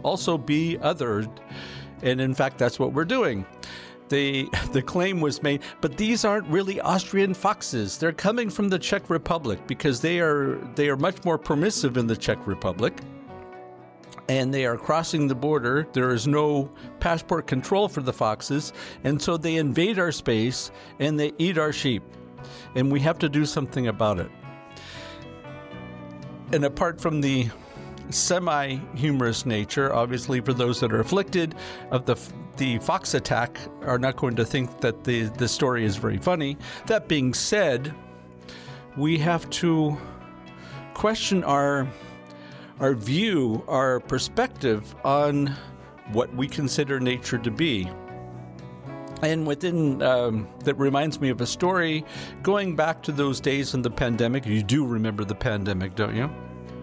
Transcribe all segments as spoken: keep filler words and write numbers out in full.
also be othered. And in fact, that's what we're doing. The, the claim was made, but these aren't really Austrian foxes. They're coming from the Czech Republic because they are they are much more permissive in the Czech Republic. And they are crossing the border. There is no passport control for the foxes. And so they invade our space and they eat our sheep. And we have to do something about it. And apart from the semi-humorous nature, obviously for those that are afflicted of the the fox attack are not going to think that the, the story is very funny. That being said, we have to question our our view, our perspective on what we consider nature to be. And within, um, that reminds me of a story going back to those days in the pandemic. You do remember the pandemic, don't you?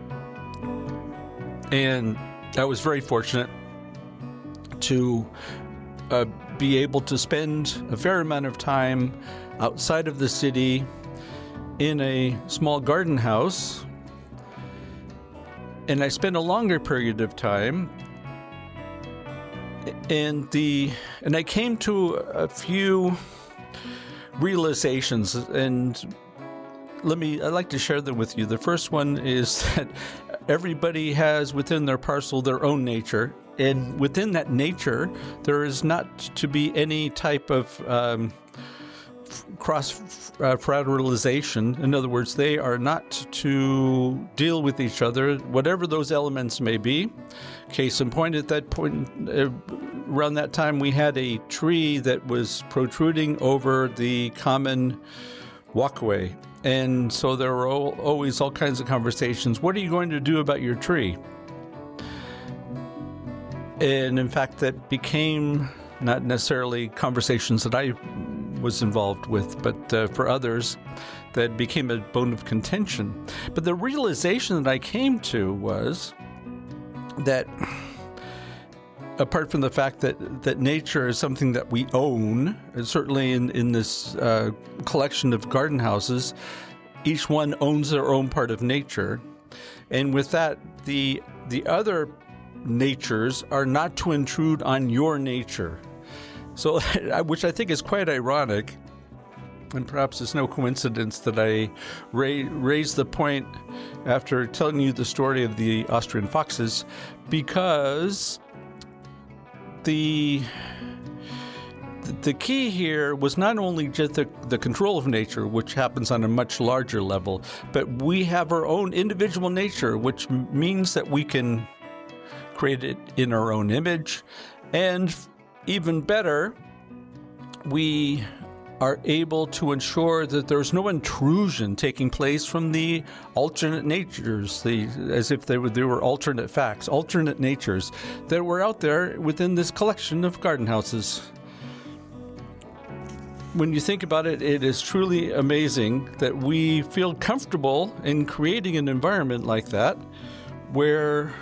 And I was very fortunate to uh, be able to spend a fair amount of time outside of the city in a small garden house. And I spent a longer period of time, and the and I came to a few realizations, and let me I'd like to share them with you. The first one is that everybody has within their parcel their own nature, and within that nature, there is not to be any type of um, cross-fertilization. Uh, In other words, they are not to deal with each other, whatever those elements may be. Case in point, at that point, uh, around that time, we had a tree that was protruding over the common walkway. And so there were all, always all kinds of conversations. What are you going to do about your tree? And in fact, that became not necessarily conversations that I was involved with, but uh, for others, that became a bone of contention. But the realization that I came to was that apart from the fact that, that nature is something that we own, and certainly in, in this uh, collection of garden houses, each one owns their own part of nature. And with that, the the other natures are not to intrude on your nature. So, which I think is quite ironic, and perhaps it's no coincidence that I ra- raised the point after telling you the story of the Austrian foxes, because the the key here was not only just the, the control of nature, which happens on a much larger level, but we have our own individual nature, which means that we can create it in our own image, and even better, we are able to ensure that there's no intrusion taking place from the alternate natures, the as if they were, they were alternate facts, alternate natures that were out there within this collection of garden houses. When you think about it, it is truly amazing that we feel comfortable in creating an environment like that, where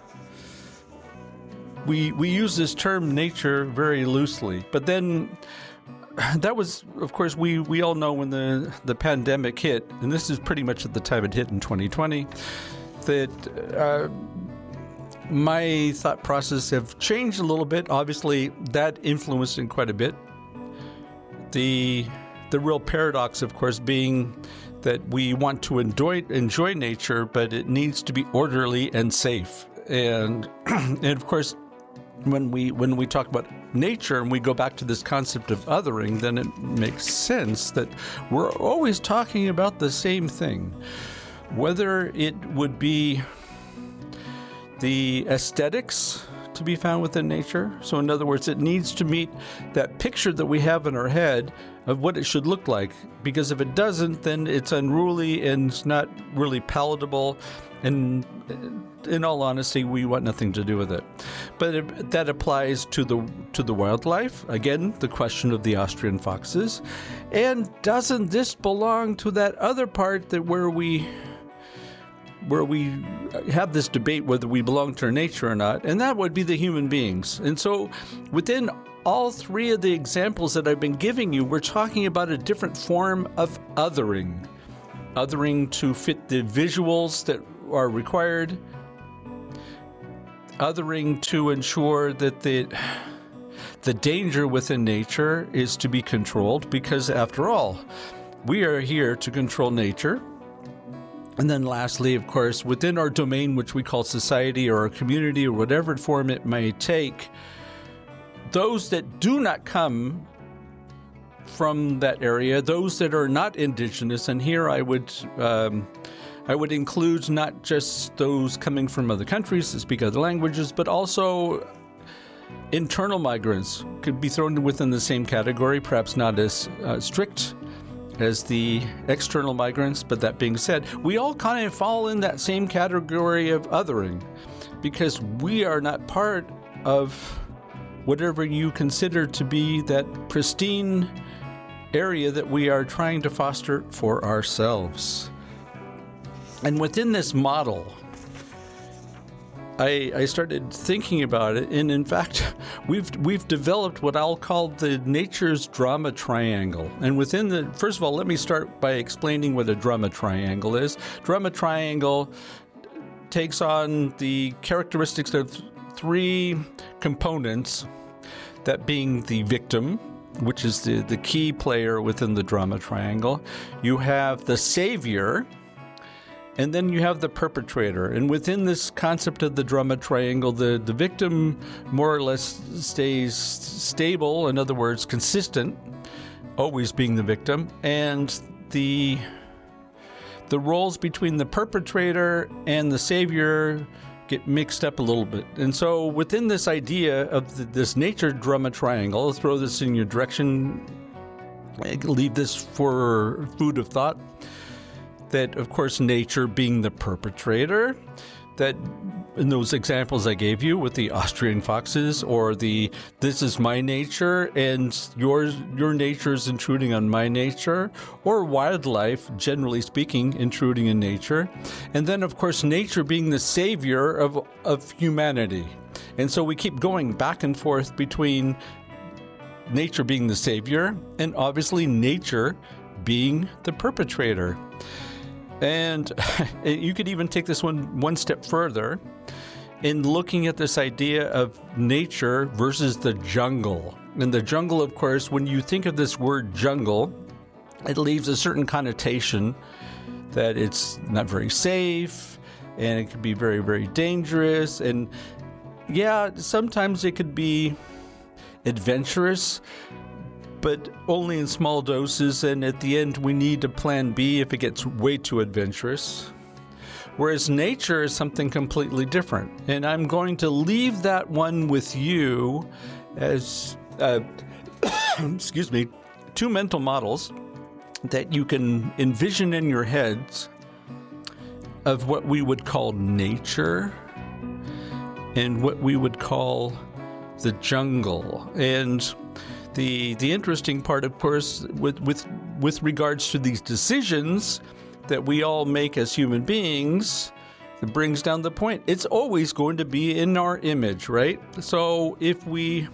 we we use this term nature very loosely. But then that was, of course, we, we all know when the, the pandemic hit, and this is pretty much at the time it hit in twenty twenty, that uh, my thought process have changed a little bit. Obviously, that influenced it quite a bit. The the real paradox, of course, being that we want to enjoy enjoy nature, but it needs to be orderly and safe. And and of course, when we when we talk about nature and we go back to this concept of othering, then it makes sense that we're always talking about the same thing, whether it would be the aesthetics to be found within nature. So in other words, it needs to meet that picture that we have in our head of what it should look like, because if it doesn't, then it's unruly and it's not really palatable, and in all honesty, we want nothing to do with it. But it, that applies to the to the wildlife. Again, the question of the Austrian foxes. And doesn't this belong to that other part that where we where we have this debate whether we belong to our nature or not, and that would be the human beings. And so within all three of the examples that I've been giving you, we're talking about a different form of othering. Othering to fit the visuals that are required. othering to ensure that the the danger within nature is to be controlled, because after all, we are here to control nature. And then lastly, of course, within our domain, which we call society or our community or whatever form it may take, those that do not come from that area, those that are not indigenous, and here I would um, I would include not just those coming from other countries that speak other languages, but also internal migrants could be thrown within the same category, perhaps not as uh, strict as the external migrants. But that being said, we all kind of fall in that same category of othering, because we are not part of whatever you consider to be that pristine area that we are trying to foster for ourselves. And within this model, I, I started thinking about it, and in fact, we've we've developed what I'll call the nature's drama triangle. And within the, first of all, let me start by explaining what a drama triangle is. Drama triangle takes on the characteristics of three components, that being the victim, which is the, the key player within the drama triangle. You have the savior, and then you have the perpetrator. And within this concept of the drama triangle, the, the victim more or less stays stable, in other words, consistent, always being the victim. And the, the roles between the perpetrator and the savior get mixed up a little bit. And so within this idea of the, this nature drama triangle, I'll throw this in your direction, leave this for food of thought, that, of course, nature being the perpetrator, that in those examples I gave you with the Austrian foxes, or the this is my nature and yours, your nature is intruding on my nature, or wildlife, generally speaking, intruding in nature. And then, of course, nature being the savior of, of humanity. And so we keep going back and forth between nature being the savior and obviously nature being the perpetrator. And you could even take this one one step further in looking at this idea of nature versus the jungle. And the jungle, of course, when you think of this word jungle, it leaves a certain connotation that it's not very safe, and it could be very, very dangerous. And yeah, sometimes it could be adventurous, but only in small doses, and at the end we need a plan B if it gets way too adventurous. Whereas nature is something completely different. And I'm going to leave that one with you as, uh, excuse me, two mental models that you can envision in your heads of what we would call nature and what we would call the jungle. And The the interesting part, of course, with, with with regards to these decisions that we all make as human beings, it brings down the point. It's always going to be in our image, right? So if we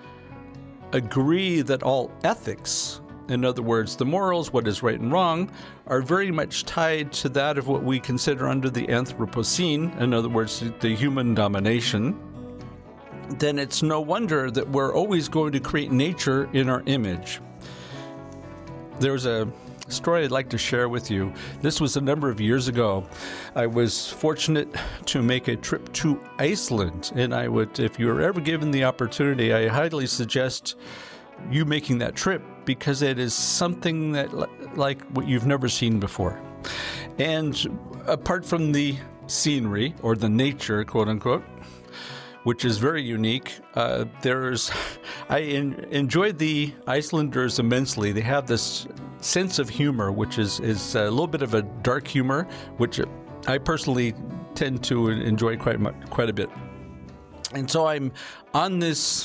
agree that all ethics, in other words, the morals, what is right and wrong, are very much tied to that of what we consider under the Anthropocene, in other words, the human domination, then it's no wonder that we're always going to create nature in our image. There's a story I'd like to share with you. This was a number of years ago. I was fortunate to make a trip to Iceland, and I would, if you're ever given the opportunity, I highly suggest you making that trip, because it is something that like what you've never seen before. And apart from the scenery, or the nature, quote unquote, which is very unique. Uh, there's, I in, enjoyed the Icelanders immensely. They have this sense of humor, which is, is a little bit of a dark humor, which I personally tend to enjoy quite much, quite a bit. And so I'm on this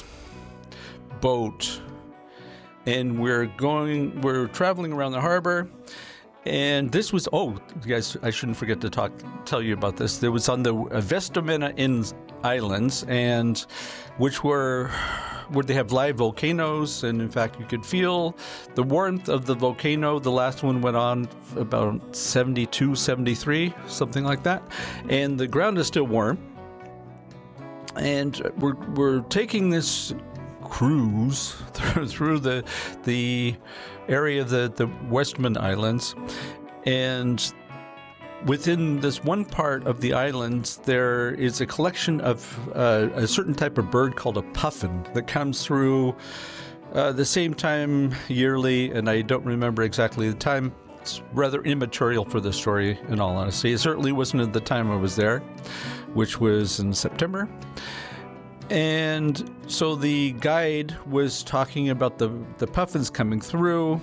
boat, and we're going, we're traveling around the harbor. And this was, oh, guys, I shouldn't forget to talk, tell you about this. There was on the Vestamina in Islands, and which were where they have live volcanoes, and in fact, you could feel the warmth of the volcano. The last one went on about seventy-two, seventy-three, something like that, and the ground is still warm. and we're we're taking this cruise through, through the the area of the the Westman Islands, and within this one part of the islands, there is a collection of uh, a certain type of bird called a puffin that comes through uh, the same time yearly, and I don't remember exactly the time. It's rather immaterial for the story, in all honesty. It certainly wasn't at the time I was there, which was in September. And so the guide was talking about the, the puffins coming through,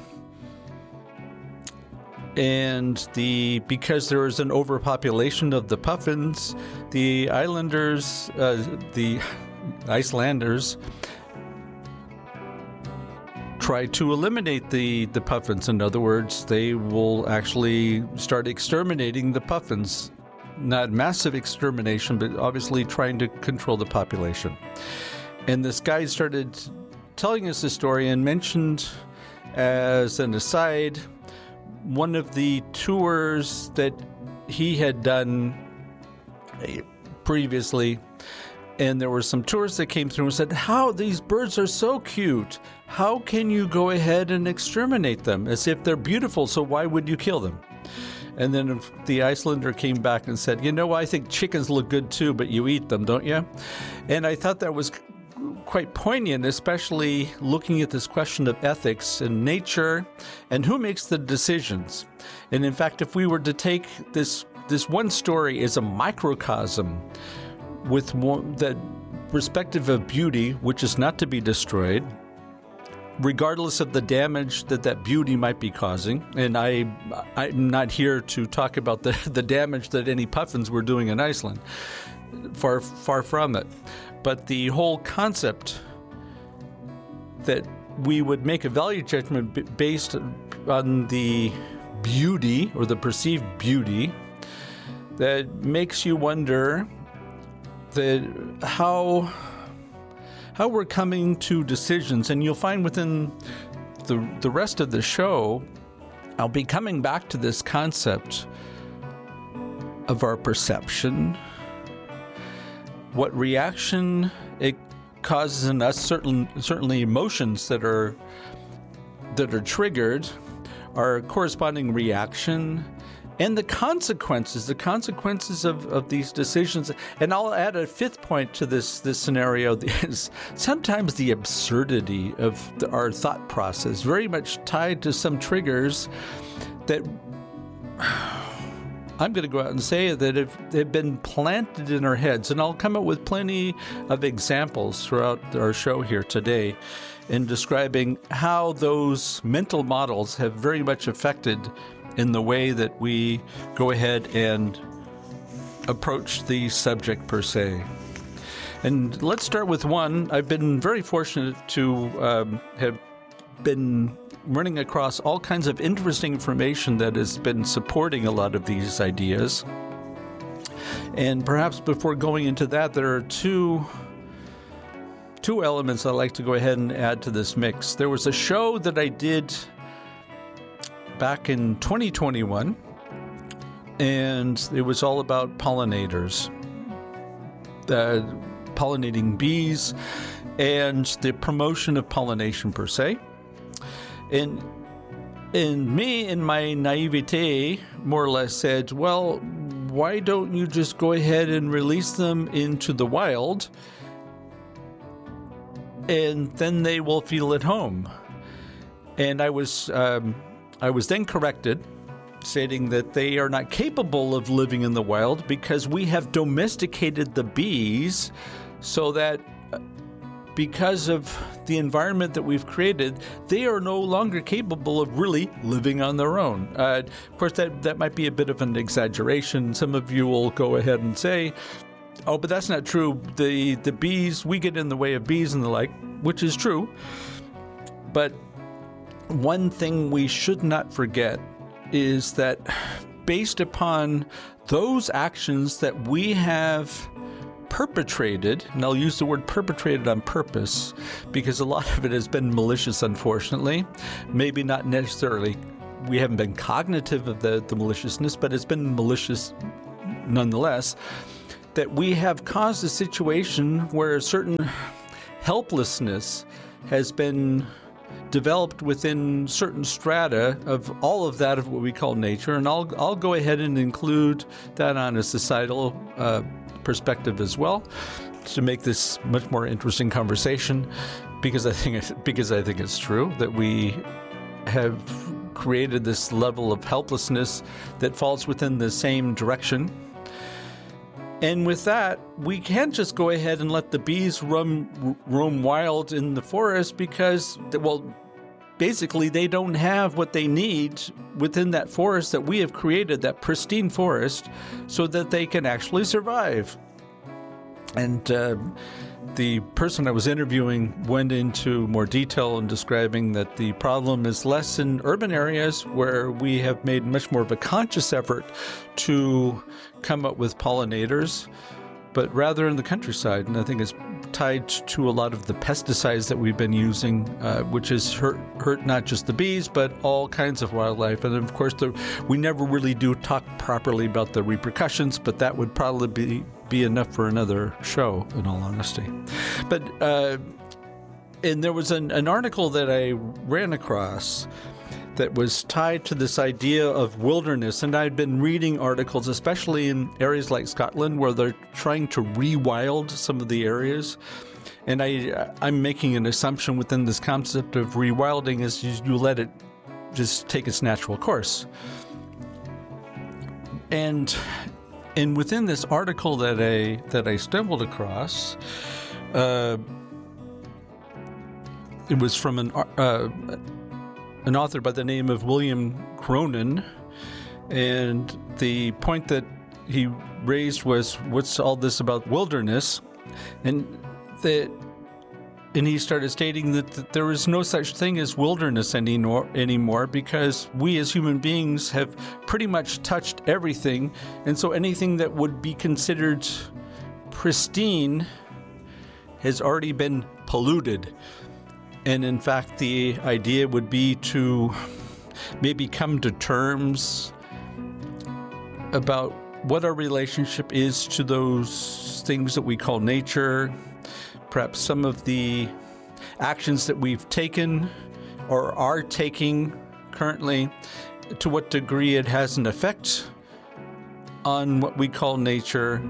and the because there was an overpopulation of the puffins, the islanders, uh, the Icelanders, try to eliminate the, the puffins. In other words, they will actually start exterminating the puffins. Not massive extermination, but obviously trying to control the population. And this guy started telling us the story and mentioned, as an aside, one of the tours that he had done previously. And there were some tourists that came through and said, "How these birds are so cute. How can you go ahead and exterminate them? As if they're beautiful, so why would you kill them?" And then the Icelander came back and said, "You know, I think chickens look good too, but you eat them, don't you?" And I thought that was quite poignant, especially looking at this question of ethics and nature and who makes the decisions. And in fact, if we were to take this this one story as a microcosm with one, that perspective of beauty, which is not to be destroyed, regardless of the damage that that beauty might be causing. And I, I'm not here to talk about the, the damage that any puffins were doing in Iceland. Far, far from it. But the whole concept that we would make a value judgment b- based on the beauty or the perceived beauty, that makes you wonder that how... how we're coming to decisions. And you'll find within the the rest of the show, I'll be coming back to this concept of our perception, what reaction it causes in us, certain certainly emotions that are that are triggered, our corresponding reaction, and the consequences, the consequences of, of these decisions. And I'll add a fifth point to this, this scenario is sometimes the absurdity of the, our thought process, very much tied to some triggers that I'm going to go out and say that have, have been planted in our heads. And I'll come up with plenty of examples throughout our show here today in describing how those mental models have very much affected in the way that we go ahead and approach the subject per se. And let's start with one. I've been very fortunate to um, have been running across all kinds of interesting information that has been supporting a lot of these ideas. And perhaps before going into that, there are two two elements I'd like to go ahead and add to this mix. There was a show that I did back in twenty twenty-one, and it was all about pollinators, uh, pollinating bees, and the promotion of pollination per se. And, and me, in my naivete, more or less said, well, why don't you just go ahead and release them into the wild, and then they will feel at home? And I was... Um, I was then corrected, stating that they are not capable of living in the wild because we have domesticated the bees so that because of the environment that we've created, they are no longer capable of really living on their own. Uh, of course, that, that might be a bit of an exaggeration. Some of you will go ahead and say, oh, but that's not true. The, the bees, we get in the way of bees and the like, which is true. But one thing we should not forget is that based upon those actions that we have perpetrated, and I'll use the word perpetrated on purpose because a lot of it has been malicious, unfortunately. Maybe not necessarily, we haven't been cognitive of the, the maliciousness, but it's been malicious nonetheless. that we have caused a situation where a certain helplessness has been developed within certain strata of all of that of what we call nature. And I'll, I'll go ahead and include that on a societal uh, perspective as well to make this much more interesting conversation, because I think it, because I think it's true that we have created this level of helplessness that falls within the same direction. And with that, we can't just go ahead and let the bees roam, roam wild in the forest because, well, basically they don't have what they need within that forest that we have created, that pristine forest, so that they can actually survive. And uh, the person I was interviewing went into more detail in describing that the problem is less in urban areas where we have made much more of a conscious effort to come up with pollinators, but rather in the countryside. And I think it's tied to a lot of the pesticides that we've been using, uh, which has hurt, hurt not just the bees, but all kinds of wildlife. And of course, the, we never really do talk properly about the repercussions, but that would probably be be enough for another show, in all honesty. But uh, and there was an, an article that I ran across that was tied to this idea of wilderness, and I'd been reading articles, especially in areas like Scotland, where they're trying to rewild some of the areas. And I, I'm making an assumption within this concept of rewilding is you, you let it just take its natural course. And And within this article that I that I stumbled across, uh, it was from an uh, an author by the name of William Cronin, and the point that he raised was, "What's all this about wilderness?" And that, and he started stating that, that there is no such thing as wilderness anymore, anymore because we as human beings have pretty much touched everything. And so anything that would be considered pristine has already been polluted. And in fact, the idea would be to maybe come to terms about what our relationship is to those things that we call nature, perhaps some of the actions that we've taken or are taking currently, to what degree it has an effect on what we call nature,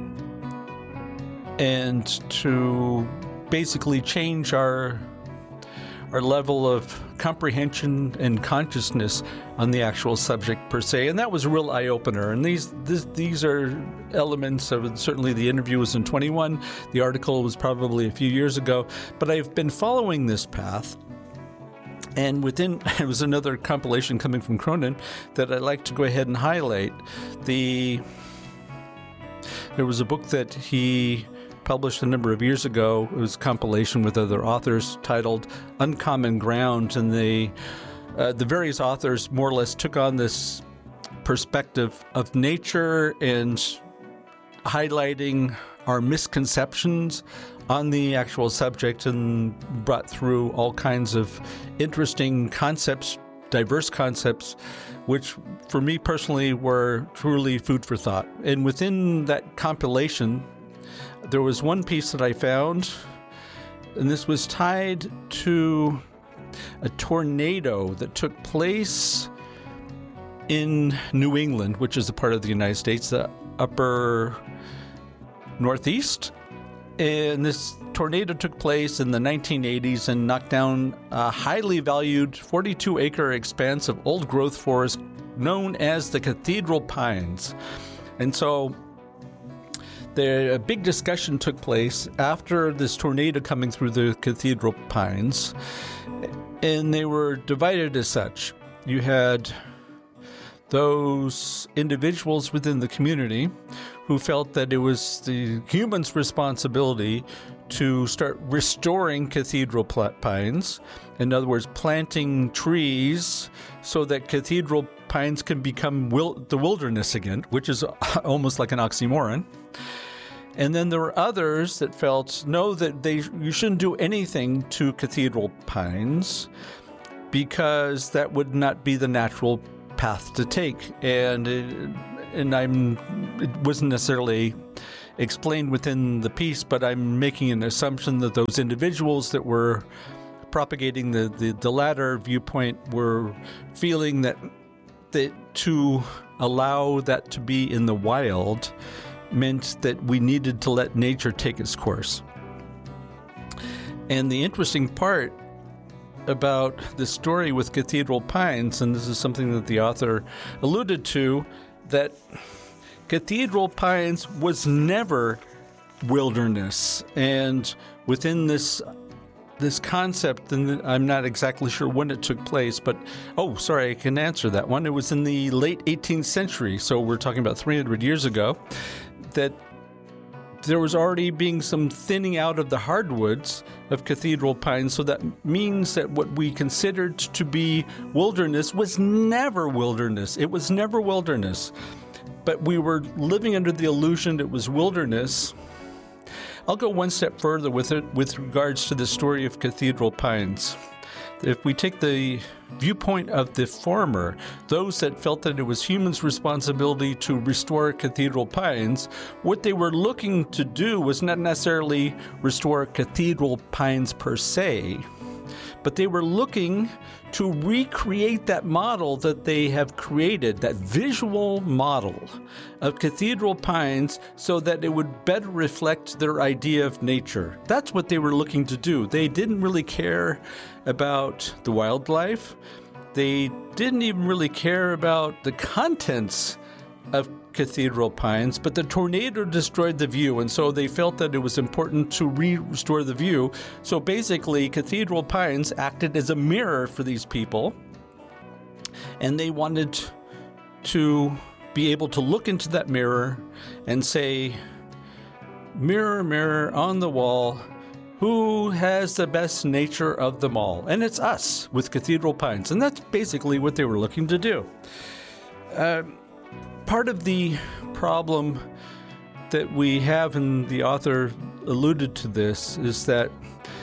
and to basically change our our level of comprehension and consciousness on the actual subject per se. And that was a real eye-opener. And these this, these are elements of, certainly the interview was in twenty-one, the article was probably a few years ago, but I've been following this path. And within, it was another compilation coming from Cronin that I'd like to go ahead and highlight. The There was a book that he published a number of years ago. It was a compilation with other authors titled Uncommon Ground, and they, uh, the various authors more or less took on this perspective of nature and highlighting our misconceptions on the actual subject, and brought through all kinds of interesting concepts, diverse concepts, which for me personally were truly food for thought. And within that compilation, there was one piece that I found, and this was tied to a tornado that took place in New England, which is a part of the United States, the upper northeast. And this tornado took place in the nineteen eighties and knocked down a highly valued forty-two acre expanse of old-growth forest known as the Cathedral Pines. And so The, a big discussion took place after this tornado coming through the Cathedral Pines, and they were divided as such. You had those individuals within the community who felt that it was the humans' responsibility to start restoring cathedral pines. In other words, planting trees so that cathedral pines can become wil- the wilderness again, which is almost like an oxymoron. And then there were others that felt, no, that they you shouldn't do anything to cathedral pines because that would not be the natural path to take. And it, and I'm it wasn't necessarily explained within the piece, but I'm making an assumption that those individuals that were propagating the, the, the latter viewpoint were feeling that, that to allow that to be in the wild meant that we needed to let nature take its course. And the interesting part about the story with Cathedral Pines, and this is something that the author alluded to, that Cathedral Pines was never wilderness. And within this this concept, and I'm not exactly sure when it took place, but, oh, sorry, I can answer that one. It was in the late eighteenth century, so we're talking about three hundred years ago, that there was already being some thinning out of the hardwoods of Cathedral Pines, so that means that what we considered to be wilderness was never wilderness. It was never wilderness. But we were living under the illusion it was wilderness. I'll go one step further with it with regards to the story of Cathedral Pines. If we take the viewpoint of the former, those that felt that it was humans' responsibility to restore Cathedral Pines, what they were looking to do was not necessarily restore Cathedral Pines per se, but they were looking to recreate that model that they have created, that visual model of Cathedral Pines, so that it would better reflect their idea of nature. That's what they were looking to do. They didn't really care about the wildlife. They didn't even really care about the contents of Cathedral Pines, but the tornado destroyed the view, and so they felt that it was important to restore the view. So basically, Cathedral Pines acted as a mirror for these people, and they wanted to be able to look into that mirror and say, "Mirror, mirror on the wall, who has the best nature of them all?" And it's us with Cathedral Pines, and that's basically what they were looking to do. Uh, Part of the problem that we have, and the author alluded to this, is that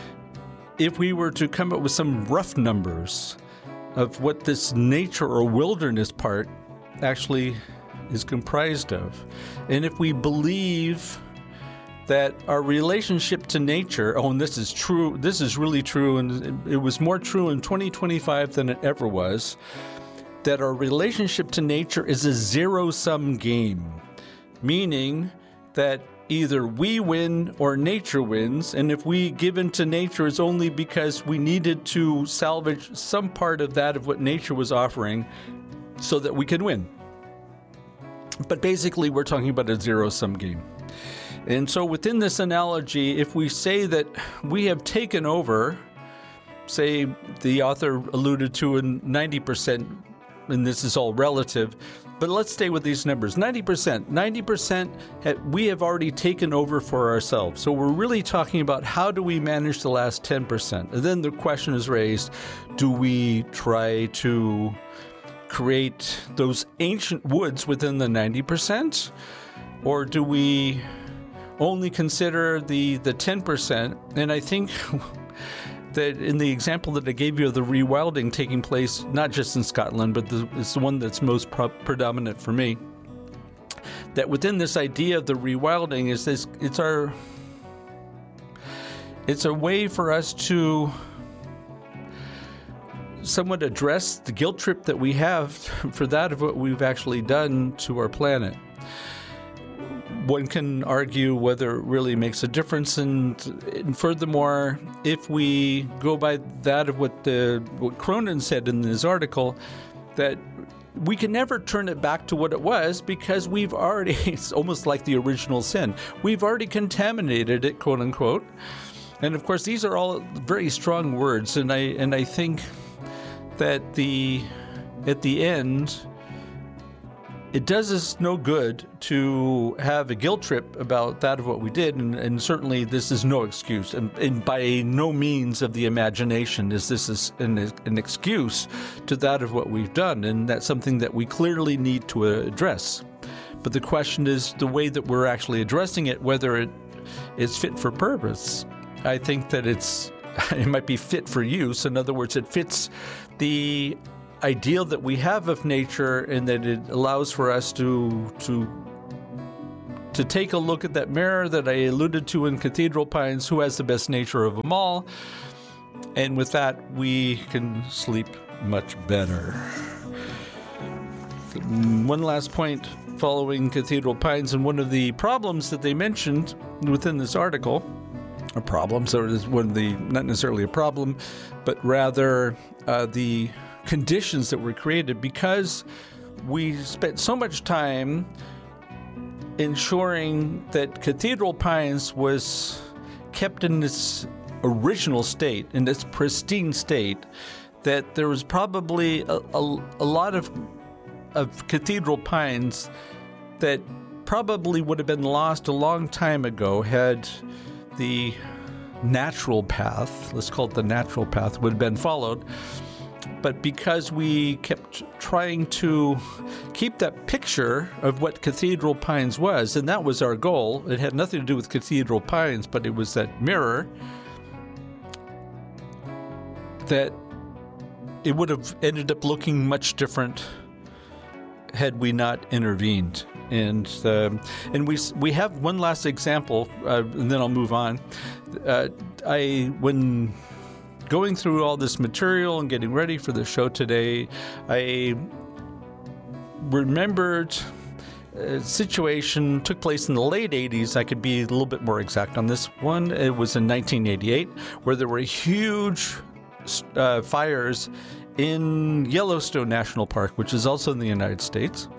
if we were to come up with some rough numbers of what this nature or wilderness part actually is comprised of, and if we believe that our relationship to nature, oh, and this is true, this is really true, and it was more true in twenty twenty-five than it ever was, that our relationship to nature is a zero-sum game, meaning that either we win or nature wins, and if we give in to nature, it's only because we needed to salvage some part of that of what nature was offering so that we could win. But basically, we're talking about a zero-sum game. And so within this analogy, if we say that we have taken over, say the author alluded to in ninety percent, and this is all relative, but let's stay with these numbers. ninety percent. ninety percent we have already taken over for ourselves. So we're really talking about how do we manage the last ten percent? And then the question is raised, do we try to create those ancient woods within the ninety percent? Or do we only consider the, the ten percent? And I think that in the example that I gave you of the rewilding taking place, not just in Scotland, but the, it's the one that's most pro- predominant for me, that within this idea of the rewilding is this, it's our, it's a way for us to somewhat address the guilt trip that we have for that of what we've actually done to our planet. One can argue whether it really makes a difference, and, and furthermore, if we go by that of what the what Cronin said in his article, that we can never turn it back to what it was because we've already, it's almost like the original sin, we've already contaminated it, quote unquote. And of course, these are all very strong words, and I and I think that the at the end, it does us no good to have a guilt trip about that of what we did, and, and certainly this is no excuse, and, and by no means of the imagination is this is an, an excuse to that of what we've done, and that's something that we clearly need to address. But the question is the way that we're actually addressing it, whether it is fit for purpose. I think that it's it might be fit for use. In other words, it fits the ideal that we have of nature, and that it allows for us to to to take a look at that mirror that I alluded to in Cathedral Pines, who has the best nature of them all. And with that, we can sleep much better. One last point following Cathedral Pines, and one of the problems that they mentioned within this article, or problems, or one of the, not necessarily a problem, but rather uh, the conditions that were created because we spent so much time ensuring that Cathedral Pines was kept in its original state, in its pristine state, that there was probably a, a, a lot of of Cathedral Pines that probably would have been lost a long time ago had the natural path, let's call it the natural path, would have been followed. But because we kept trying to keep that picture of what Cathedral Pines was, and that was our goal, it had nothing to do with Cathedral Pines, but it was that mirror, that it would have ended up looking much different had we not intervened. And uh, and we we have one last example, uh, and then I'll move on. Uh, I when going through all this material and getting ready for the show today, I remembered a situation took place in the late eighties. I could be a little bit more exact on this one. It was in nineteen eighty-eight, where there were huge uh, fires in Yellowstone National Park, which is also in the United States.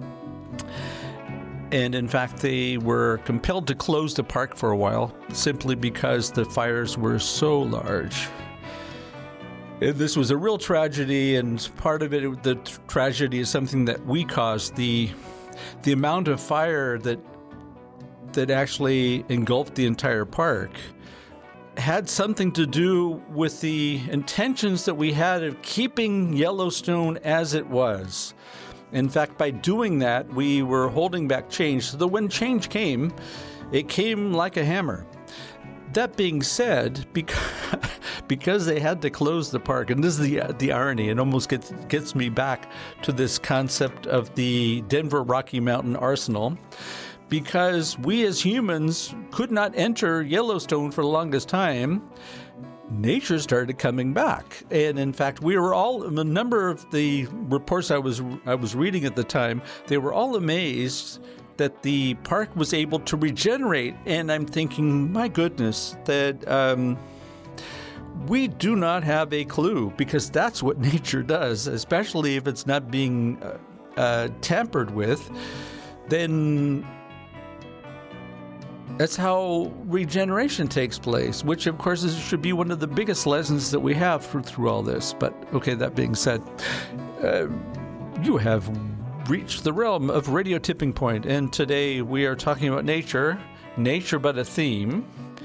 And in fact, they were compelled to close the park for a while simply because the fires were so large. And this was a real tragedy, and part of it, the tragedy is something that we caused. The the amount of fire that that actually engulfed the entire park had something to do with the intentions that we had of keeping Yellowstone as it was. In fact, by doing that, we were holding back change. So that when change came, it came like a hammer. That being said, because, because they had to close the park, and this is the the irony, it almost gets, gets me back to this concept of the Denver Rocky Mountain Arsenal, because we as humans could not enter Yellowstone for the longest time, nature started coming back. And in fact, we were all, a number of the reports I was I was reading at the time, they were all amazed that the park was able to regenerate. And I'm thinking, my goodness, that um, we do not have a clue, because that's what nature does, especially if it's not being uh, uh, tampered with. Then that's how regeneration takes place, which, of course, is, should be one of the biggest lessons that we have through, through all this. But, okay, that being said, uh, you have reached the realm of Radio Tipping Point, and today we are talking about nature, nature but a theme,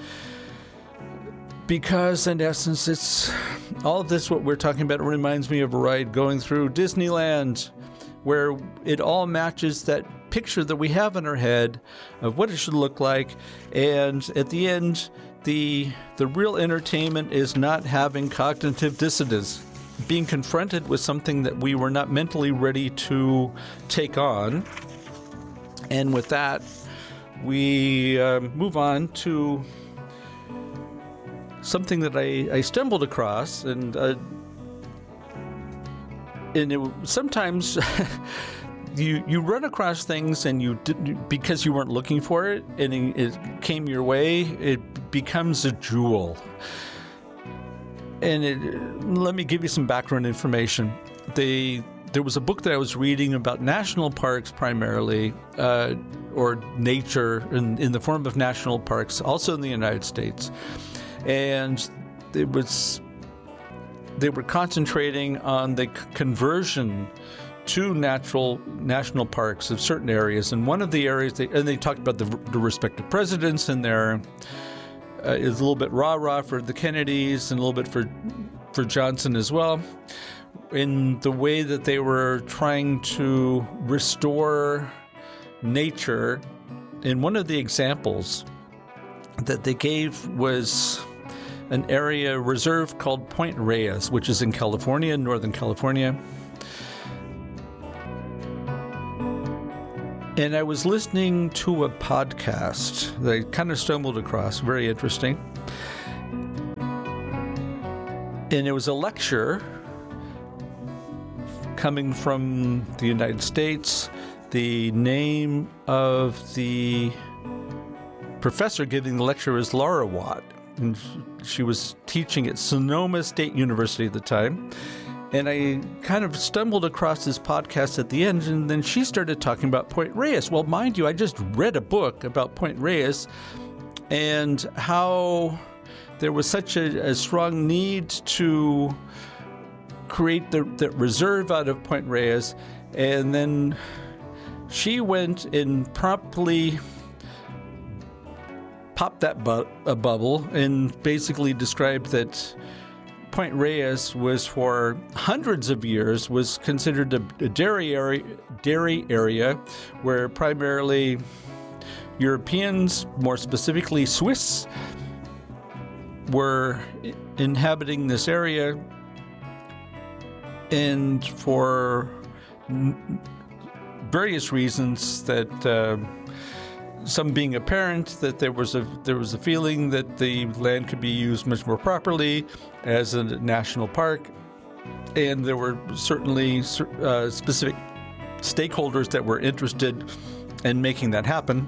because, in essence, it's all of this, what we're talking about, reminds me of a ride going through Disneyland, where it all matches that picture that we have in our head of what it should look like, and at the end, the the real entertainment is not having cognitive dissonance, being confronted with something that we were not mentally ready to take on. And with that, we uh, move on to something that I, I stumbled across, and uh, and it, sometimes you you run across things and you did, because you weren't looking for it, and it, it came your way, it becomes a jewel. And it, let me give you some background information. They, there was a book that I was reading about national parks primarily, uh, or nature in, in the form of national parks, also in the United States. And it was, they were concentrating on the c- conversion to natural national parks of certain areas. And one of the areas, they, and they talked about the, the respective presidents and their, uh, is a little bit rah-rah for the Kennedys and a little bit for for Johnson as well, in the way that they were trying to restore nature. And one of the examples that they gave was an area reserve called Point Reyes, which is in California, Northern California. And I was listening to a podcast that I kind of stumbled across, very interesting. And it was a lecture coming from the United States. The name of the professor giving the lecture is Laura Watt. And she was teaching at Sonoma State University at the time. And I kind of stumbled across this podcast at the end, and then she started talking about Point Reyes. Well, mind you, I just read a book about Point Reyes and how there was such a, a strong need to create the, the reserve out of Point Reyes. And then she went and promptly popped that bu- a bubble and basically described that Point Reyes was for hundreds of years was considered a, a dairy area, dairy area where primarily Europeans, more specifically Swiss, were inhabiting this area, and for various reasons that uh, some being apparent that there was a there was a feeling that the land could be used much more properly as a national park, and there were certainly uh, specific stakeholders that were interested in making that happen.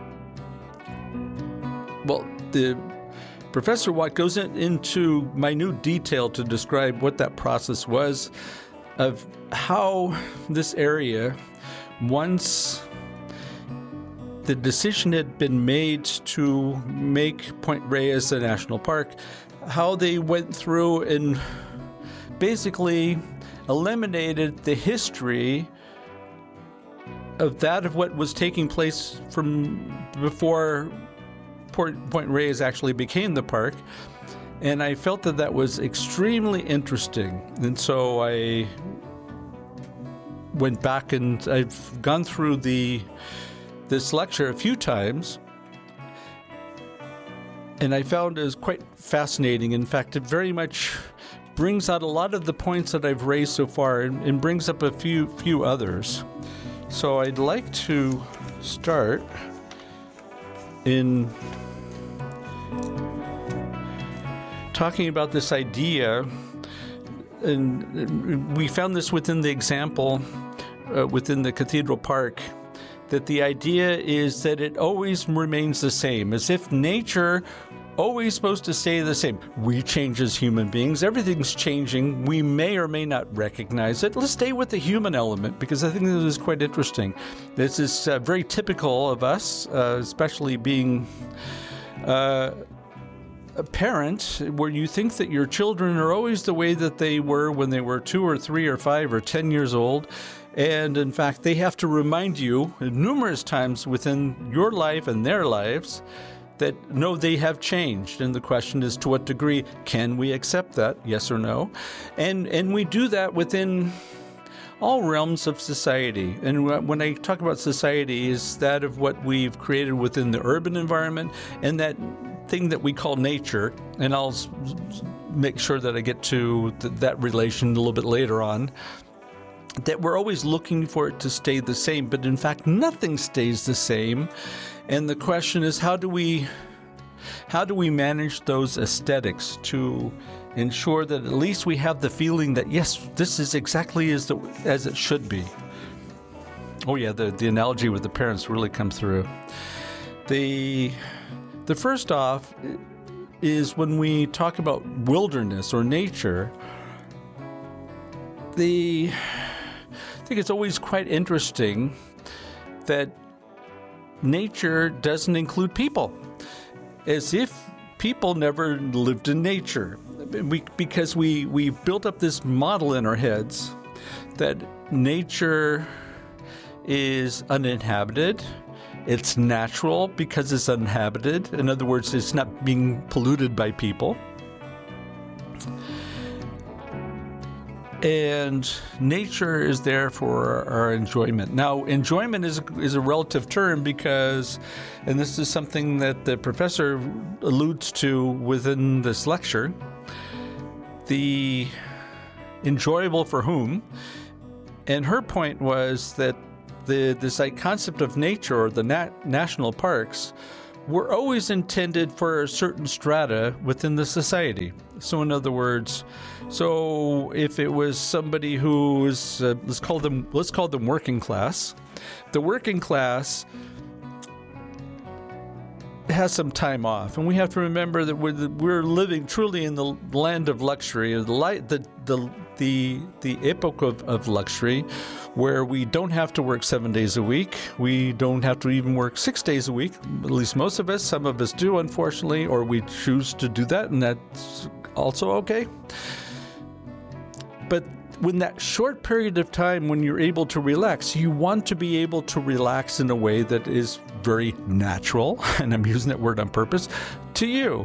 Well, the Professor Watt goes in, into minute detail to describe what that process was, of how this area, once the decision had been made to make Point Reyes a national park, how they went through and basically eliminated the history of that of what was taking place from before Point Reyes actually became the park. And I felt that that was extremely interesting. And so I went back, and I've gone through the this lecture a few times, and I found it was quite fascinating. In fact, it very much brings out a lot of the points that I've raised so far, and, and brings up a few few others. So I'd like to start in talking about this idea, and we found this within the example uh, within the Cathedral Park, that the idea is that it always remains the same, as if nature always supposed to stay the same. We change as human beings. Everything's changing. We may or may not recognize it. Let's stay with the human element, because I think this is quite interesting. This is uh, very typical of us, uh, especially being uh, a parent, where you think that your children are always the way that they were when they were two or three or five or ten years old. And in fact, they have to remind you numerous times within your life and their lives that no, they have changed. And the question is, to what degree can we accept that? Yes or no? And and we do that within all realms of society. And when I talk about society, is that of what we've created within the urban environment and that thing that we call nature. And I'll make sure that I get to th- that relation a little bit later on. That we're always looking for it to stay the same, but in fact, nothing stays the same. And the question is, how do we, how do we manage those aesthetics to ensure that at least we have the feeling that, yes, this is exactly as, the, as it should be? Oh yeah, the, the analogy with the parents really comes through. The, the first off is when we talk about wilderness or nature, the... I think it's always quite interesting that nature doesn't include people, as if people never lived in nature. We, because we, we built up this model in our heads that nature is uninhabited. It's natural because it's uninhabited. In other words, it's not being polluted by people. And nature is there for our enjoyment. Now, enjoyment is a, is a relative term because, and this is something that the professor alludes to within this lecture, the enjoyable for whom. And her point was that the this like, concept of nature or the nat- national parks were always intended for a certain strata within the society. So in other words, so if it was somebody who is, uh, let's call them, let's call them working class, the working class has some time off, and we have to remember that we're, we're living truly in the land of luxury, or the light, the the the the epoch of, of luxury, where we don't have to work seven days a week. We don't have to even work six days a week. At least most of us. Some of us do, unfortunately, or we choose to do that, and that's also okay. But when that short period of time when you're able to relax, you want to be able to relax in a way that is very natural, and I'm using that word on purpose, to you.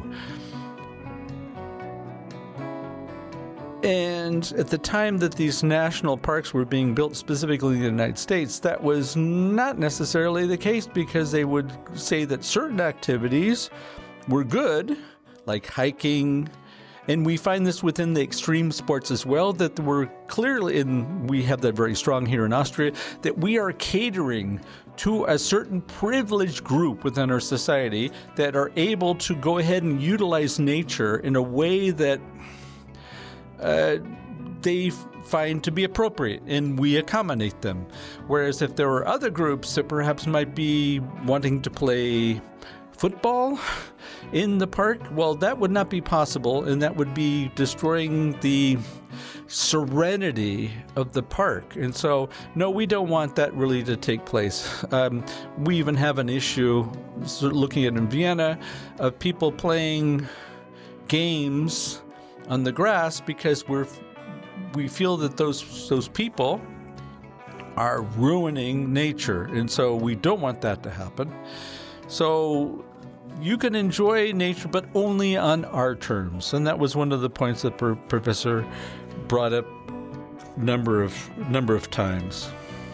And at the time that these national parks were being built, specifically in the United States, that was not necessarily the case, because they would say that certain activities were good, like hiking. And we find this within the extreme sports as well, that we're clearly, and we have that very strong here in Austria, that we are catering to a certain privileged group within our society that are able to go ahead and utilize nature in a way that uh, they find to be appropriate, and we accommodate them. Whereas if there are other groups that perhaps might be wanting to play football in the park, well, that would not be possible, and that would be destroying the serenity of the park. And so, no, we don't want that really to take place. Um, we even have an issue, looking at in Vienna, of people playing games on the grass because we're we feel that those those people are ruining nature, and so we don't want that to happen. So you can enjoy nature, but only on our terms. And that was one of the points that the professor brought up number of number of times.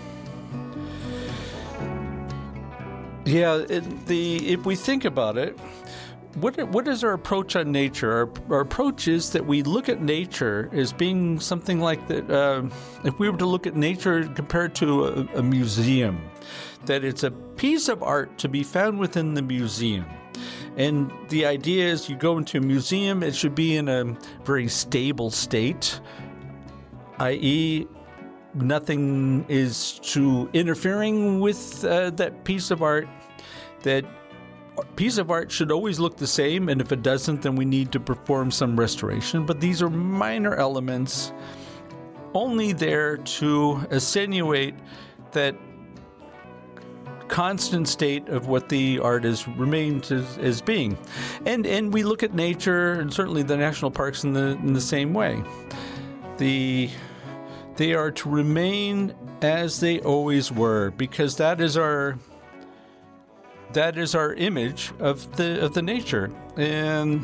Yeah, it, the if we think about it, what what is our approach on nature? Our, our approach is that we look at nature as being something like that. Uh, if we were to look at nature compared to a, a museum, that it's a piece of art to be found within the museum. And the idea is you go into a museum, it should be in a very stable state, that is nothing is to interfering with uh, that piece of art. That piece of art should always look the same, and if it doesn't, then we need to perform some restoration. But these are minor elements only there to attenuate that constant state of what the art has remained as, as being. And and we look at nature, and certainly the national parks, in the in the same way. The they are to remain as they always were, because that is our that is our image of the of the nature. And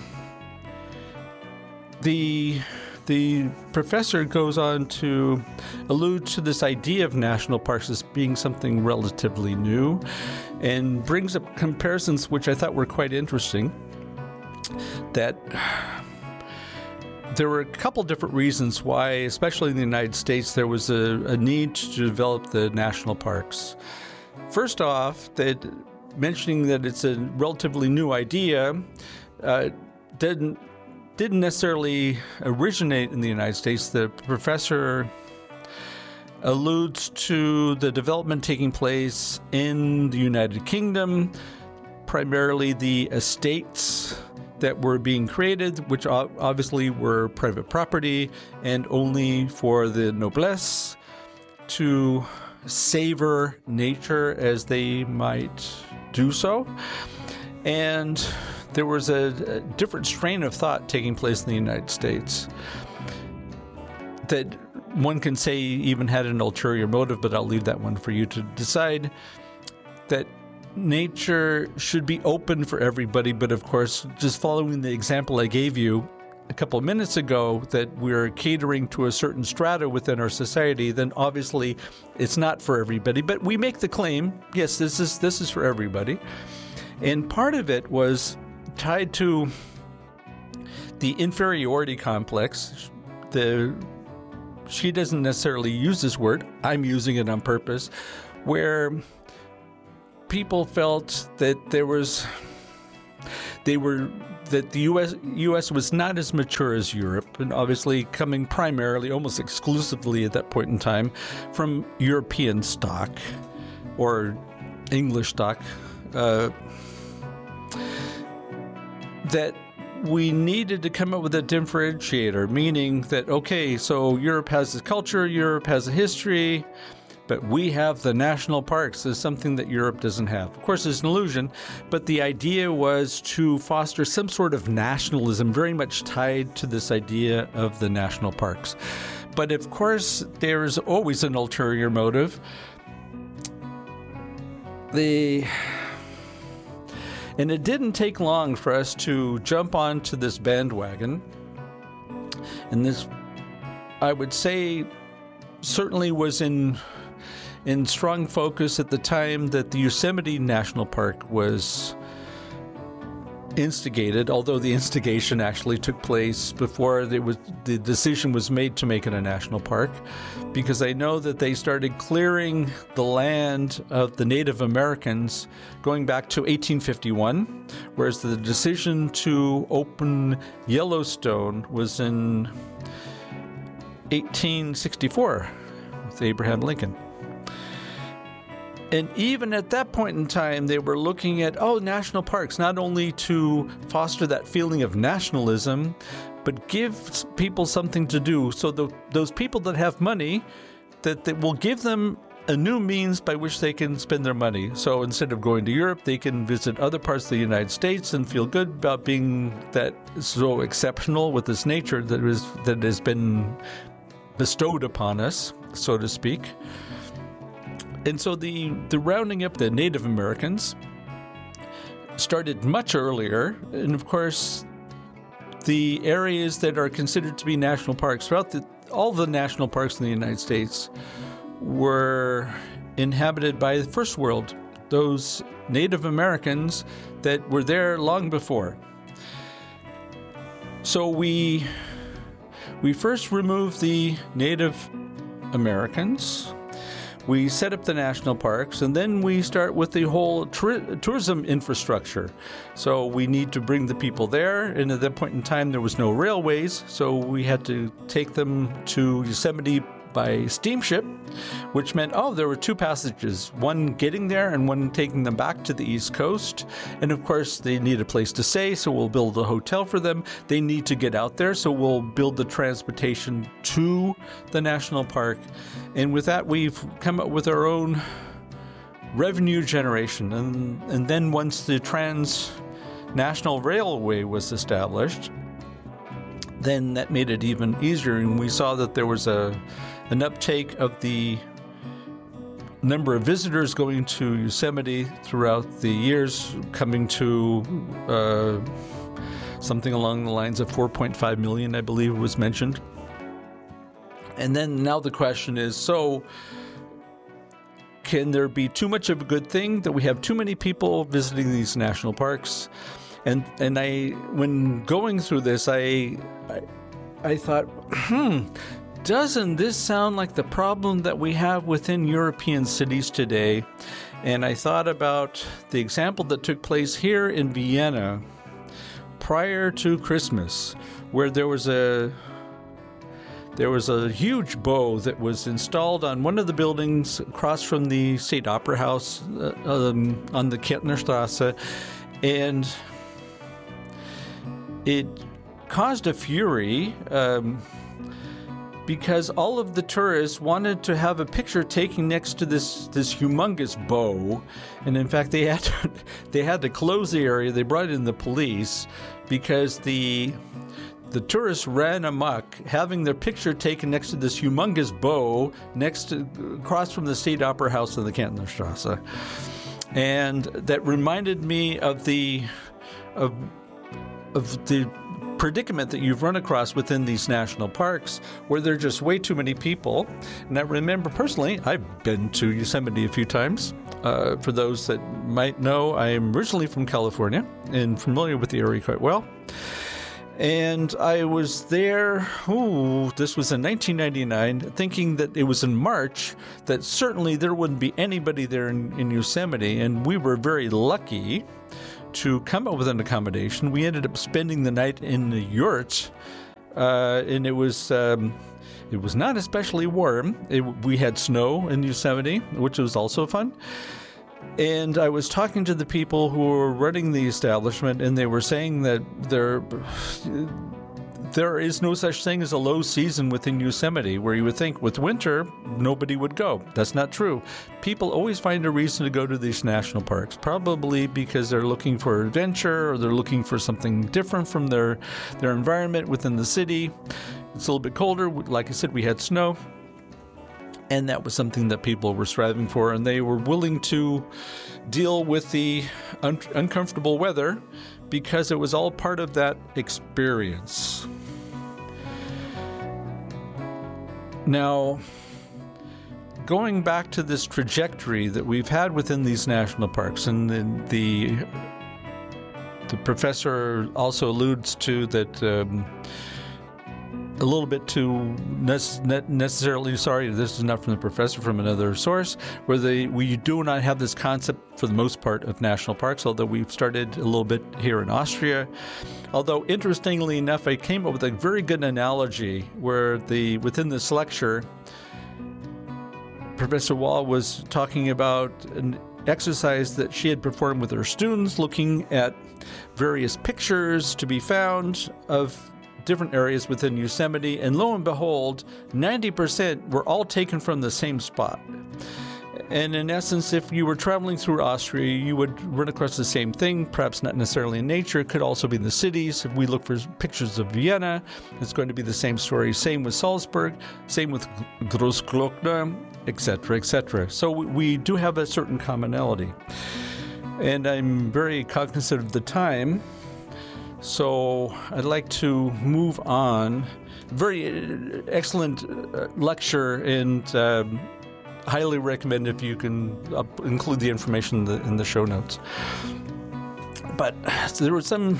the The professor goes on to allude to this idea of national parks as being something relatively new, and brings up comparisons which I thought were quite interesting. That there were a couple different reasons why, especially in the United States, there was a, a need to develop the national parks. First off, that mentioning that it's a relatively new idea uh, didn't didn't necessarily originate in the United States. The professor alludes to the development taking place in the United Kingdom, primarily the estates that were being created, which obviously were private property and only for the noblesse to savor nature as they might do so. And there was a, a different strain of thought taking place in the United States that one can say even had an ulterior motive, but I'll leave that one for you to decide. That nature should be open for everybody, but of course, just following the example I gave you a couple of minutes ago, that we're catering to a certain strata within our society, then obviously it's not for everybody. But we make the claim, yes, this is this is for everybody. And part of it was tied to the inferiority complex. The she doesn't necessarily use this word. I'm using it on purpose, where people felt that there was, they were, that the U S U S was not as mature as Europe, and obviously coming primarily, almost exclusively at that point in time, from European stock or English stock, uh, that we needed to come up with a differentiator, meaning that, okay, so Europe has a culture, Europe has a history, but we have the national parks as something that Europe doesn't have. Of course, it's an illusion, but the idea was to foster some sort of nationalism very much tied to this idea of the national parks. But of course, there's always an ulterior motive. The... And it didn't take long for us to jump onto this bandwagon. And this, I would say, certainly was in in strong focus at the time that the Yosemite National Park was instigated, although the instigation actually took place before there was, the decision was made to make it a national park, because I know that they started clearing the land of the Native Americans going back to eighteen fifty-one, whereas the decision to open Yellowstone was in eighteen sixty-four with Abraham Lincoln. And even at that point in time, they were looking at, oh, national parks, not only to foster that feeling of nationalism, but give people something to do. So the, those people that have money, that, that will give them a new means by which they can spend their money. So instead of going to Europe, they can visit other parts of the United States and feel good about being that so exceptional with this nature that is that has been bestowed upon us, so to speak. And so the, the rounding up the Native Americans started much earlier. And of course, the areas that are considered to be national parks, throughout the, all the national parks in the United States, were inhabited by the First World, those Native Americans that were there long before. So we, we first removed the Native Americans. We set up the national parks, and then we start with the whole tur- tourism infrastructure. So we need to bring the people there, and at that point in time, there was no railways, so we had to take them to Yosemite by steamship, which meant, oh, there were two passages, one getting there and one taking them back to the East Coast. And of course, they need a place to stay, so we'll build a hotel for them. They need to get out there, so we'll build the transportation to the national park. And with that, we've come up with our own revenue generation. And, and then once the Trans-National Railway was established, then that made it even easier. And we saw that there was a an uptake of the number of visitors going to Yosemite throughout the years, coming to uh, something along the lines of four point five million, I believe was mentioned. And then now the question is, so can there be too much of a good thing that we have too many people visiting these national parks? And and I, when going through this, I I, I thought, hmm, doesn't this sound like the problem that we have within European cities today? And I thought about the example that took place here in Vienna prior to Christmas, where there was a there was a huge bow that was installed on one of the buildings across from the State Opera House uh, um, on the Kärntnerstrasse, and it caused a fury um, because all of the tourists wanted to have a picture taken next to this this humongous bow, and in fact they had to, they had to close the area. They brought in the police because the the tourists ran amok, having their picture taken next to this humongous bow next to across from the State Opera House in the Kärntnerstrasse, and that reminded me of the of of the predicament that you've run across within these national parks, where there are just way too many people. And I remember personally, I've been to Yosemite a few times. Uh, for those that might know, I am originally from California and familiar with the area quite well. And I was there, ooh, this was in nineteen ninety-nine, thinking that it was in March, that certainly there wouldn't be anybody there in, in Yosemite. And we were very lucky to come up with an accommodation. We ended up spending the night in the yurt, uh, and it was um, it was not especially warm. It, we had snow in Yosemite, which was also fun. And I was talking to the people who were running the establishment, and they were saying that there, there is no such thing as a low season within Yosemite, where you would think with winter, nobody would go. That's not true. People always find a reason to go to these national parks, probably because they're looking for adventure or they're looking for something different from their, their environment within the city. It's a little bit colder. Like I said, we had snow. And that was something that people were striving for, and they were willing to deal with the un- uncomfortable weather because it was all part of that experience. Now, going back to this trajectory that we've had within these national parks, and the the, the professor also alludes to that. Um, A little bit too ne- necessarily, sorry, this is not from the professor, from another source, where they, we do not have this concept for the most part of national parks, although we've started a little bit here in Austria. Although, interestingly enough, I came up with a very good analogy where the within this lecture, Professor Wall was talking about an exercise that she had performed with her students, looking at various pictures to be found of different areas within Yosemite, and lo and behold, ninety percent were all taken from the same spot. And in essence, if you were traveling through Austria, you would run across the same thing, perhaps not necessarily in nature. It could also be in the cities. If we look for pictures of Vienna, it's going to be the same story. Same with Salzburg, same with Großglockner, et cetera, et cetera. So we do have a certain commonality. And I'm very cognizant of the time, so I'd like to move on. Very excellent lecture, and um, highly recommend if you can up, include the information in the, in the show notes. But so there were some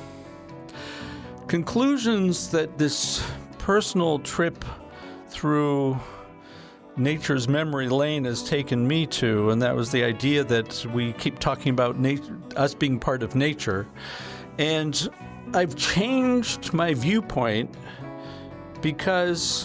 conclusions that this personal trip through nature's memory lane has taken me to, and that was the idea that we keep talking about nat- us being part of nature. And I've changed my viewpoint because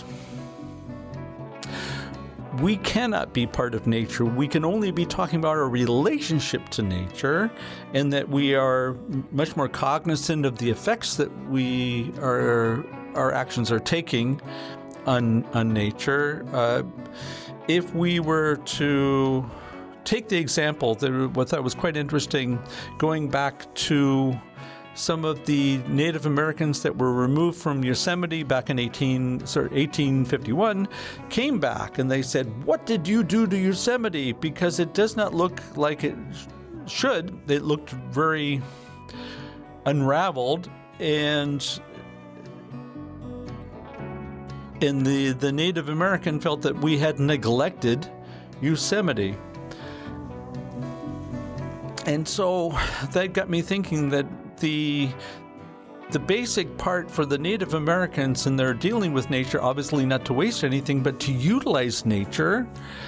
we cannot be part of nature. We can only be talking about our relationship to nature, and that we are much more cognizant of the effects that we are, our actions are taking on, on nature. Uh, if we were to take the example, that what I thought was quite interesting, going back to some of the Native Americans that were removed from Yosemite back in eighteen, sorry, eighteen fifty-one, came back and they said, "What did you do to Yosemite? Because it does not look like it should." It looked very unraveled, and and the, the Native American felt that we had neglected Yosemite. And so that got me thinking that the the basic part for the Native Americans in their dealing with nature, obviously not to waste anything, but to utilize nature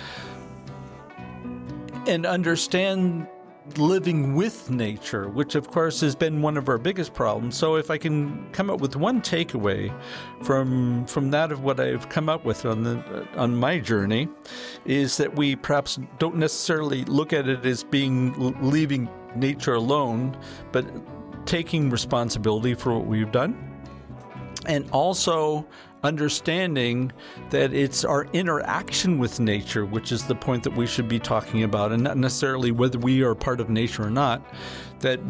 and understand living with nature, which of course has been one of our biggest problems. So if I can come up with one takeaway from from that of what I've come up with on the on my journey, is that we perhaps don't necessarily look at it as being leaving nature alone, but taking responsibility for what we've done, and also understanding that it's our interaction with nature, which is the point that we should be talking about, and not necessarily whether we are part of nature or not. That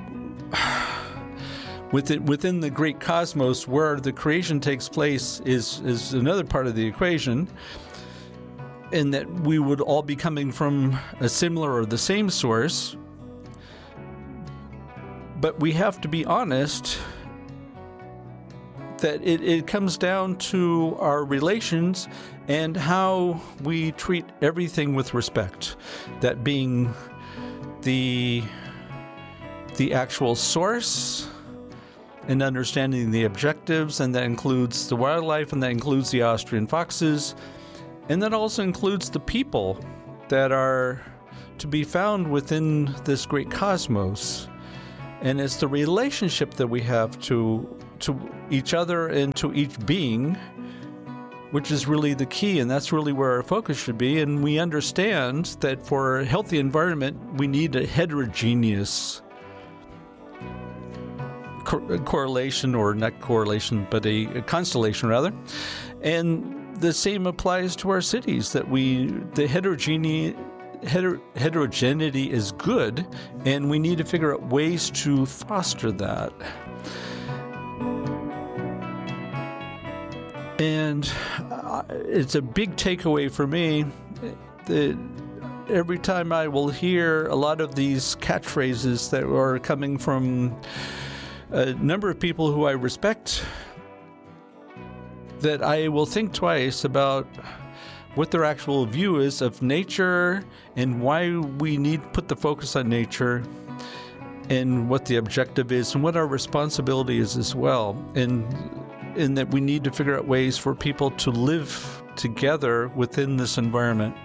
within within the great cosmos, where the creation takes place, is is another part of the equation, and that we would all be coming from a similar or the same source. But we have to be honest that it, it comes down to our relations and how we treat everything with respect. That being the, the actual source, and understanding the objectives, and that includes the wildlife, and that includes the Austrian foxes, and that also includes the people that are to be found within this great cosmos. And it's the relationship that we have to to each other and to each being, which is really the key, and that's really where our focus should be. And we understand that for a healthy environment, we need a heterogeneous co- correlation, or not correlation, but a, a constellation rather. And the same applies to our cities, that we, the heterogeneity, heter, heterogeneity is good, and we need to figure out ways to foster that. And uh, it's a big takeaway for me that every time I will hear a lot of these catchphrases that are coming from a number of people who I respect, that I will think twice about what their actual view is of nature and why we need to put the focus on nature, and what the objective is and what our responsibility is as well. And in that we need to figure out ways for people to live together within this environment.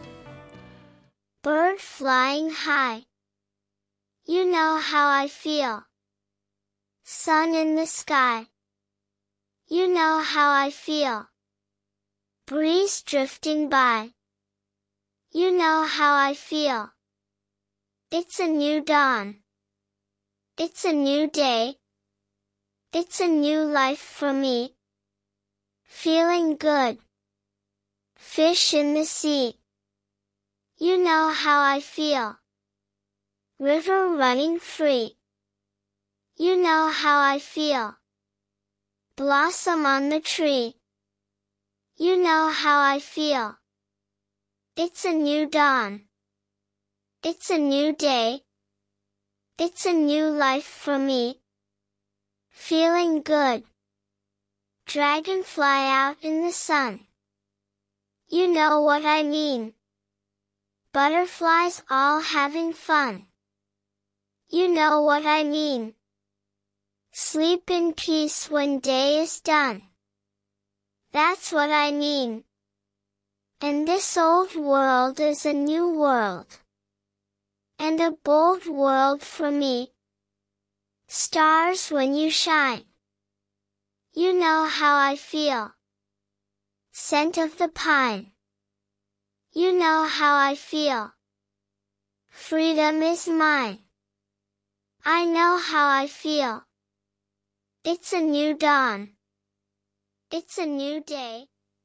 Bird flying high. You know how I feel. Sun in the sky. You know how I feel. Breeze drifting by. You know how I feel. It's a new dawn. It's a new day. It's a new life for me. Feeling good. Fish in the sea. You know how I feel. River running free. You know how I feel. Blossom on the tree. You know how I feel. It's a new dawn. It's a new day. It's a new life for me. Feeling good. Dragonfly out in the sun. You know what I mean. Butterflies all having fun. You know what I mean. Sleep in peace when day is done. That's what I mean. And this old world is a new world. And a bold world for me. Stars when you shine. You know how I feel. Scent of the pine. You know how I feel. Freedom is mine. I know how I feel. It's a new dawn. It's a new day.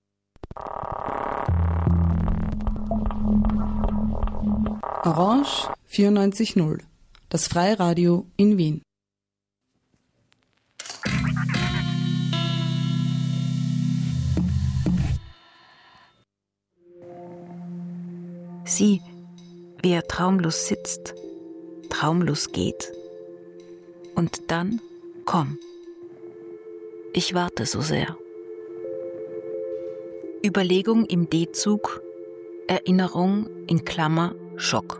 Orange vierundneunzig Komma null, das Freiradio in Wien. Sieh, wie er traumlos sitzt, traumlos geht. Und dann komm. Ich warte so sehr. Überlegung im D-Zug, Erinnerung in Klammer Schock.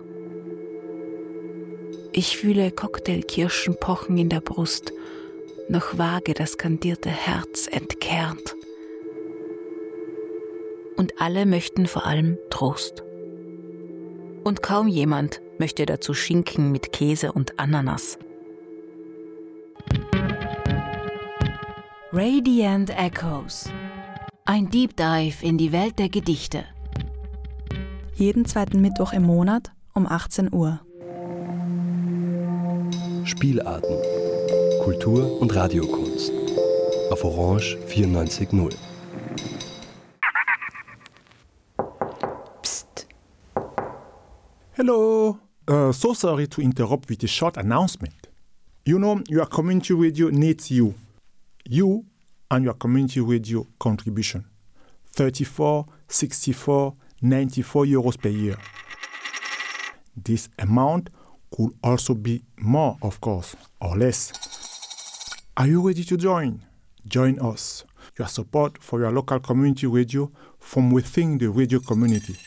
Ich fühle Cocktailkirschen pochen in der Brust, noch vage das kandierte Herz entkernt. Und alle möchten vor allem Trost. Und kaum jemand möchte dazu Schinken mit Käse und Ananas. Radiant Echoes. Ein Deep Dive in die Welt der Gedichte. Jeden zweiten Mittwoch im Monat um achtzehn Uhr. Spielarten. Kultur und Radiokunst. Auf Orange vierundneunzig Komma null. Psst. Hello. Uh, so sorry to interrupt with a short announcement. You know, your community radio needs you. You and your community radio contribution. thirty-four, sixty-four, ninety-four euros per year. This amount could also be more, of course, or less. Are you ready to join? Join us. Your support for your local community radio from within the radio community.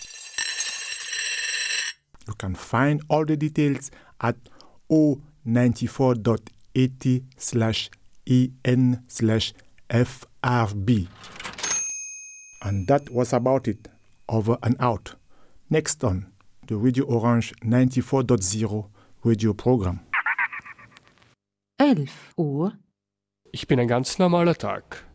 You can find all the details at o ninety-four dot eighty slash E N slash F R B. And that was about it. Over and out. Next on the Radio Orange ninety-four point zero radio program. elf Uhr. Ich bin ein ganz normaler Tag.